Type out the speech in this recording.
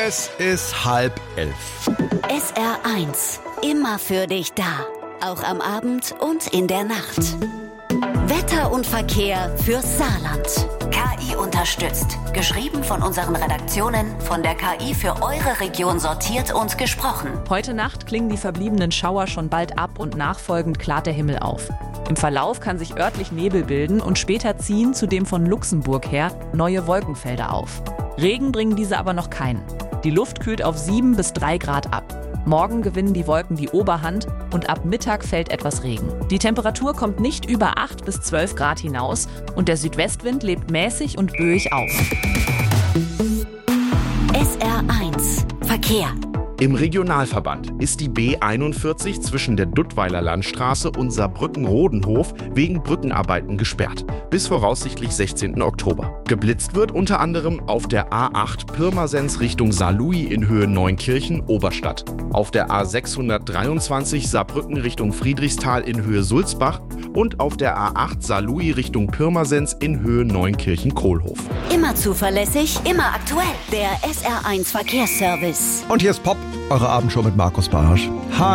Es ist 10:30. SR1, immer für dich da. Auch am Abend und in der Nacht. Wetter und Verkehr fürs Saarland. KI unterstützt. Geschrieben von unseren Redaktionen, von der KI für eure Region sortiert und gesprochen. Heute Nacht klingen die verbliebenen Schauer schon bald ab und nachfolgend klart der Himmel auf. Im Verlauf kann sich örtlich Nebel bilden und später ziehen zudem von Luxemburg her neue Wolkenfelder auf. Regen bringen diese aber noch keinen. Die Luft kühlt auf 7 bis 3 Grad ab. Morgen gewinnen die Wolken die Oberhand und ab Mittag fällt etwas Regen. Die Temperatur kommt nicht über 8 bis 12 Grad hinaus und der Südwestwind lebt mäßig und böig auf. SR1 Verkehr. Im Regionalverband ist die B41 zwischen der Duttweiler Landstraße und Saarbrücken-Rodenhof wegen Brückenarbeiten gesperrt. Bis voraussichtlich 16. Oktober. Geblitzt wird unter anderem auf der A8 Pirmasens Richtung Saarlouis in Höhe Neunkirchen-Oberstadt. Auf der A623 Saarbrücken Richtung Friedrichsthal in Höhe Sulzbach und auf der A8 Saarlouis Richtung Pirmasens in Höhe Neunkirchen-Kohlhof. Immer zuverlässig, immer aktuell. Der SR1 Verkehrsservice. Und hier ist Pop, eure Abendshow mit Markus Barsch. Hi.